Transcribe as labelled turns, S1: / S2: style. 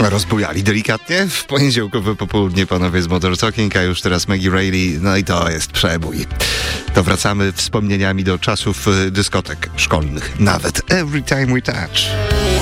S1: Rozbujali delikatnie w poniedziałkowe popołudnie panowie z Modern Talking, a już teraz Maggie Reilly, no i to jest przebój. To wracamy wspomnieniami do czasów dyskotek szkolnych, nawet Every Time We Touch.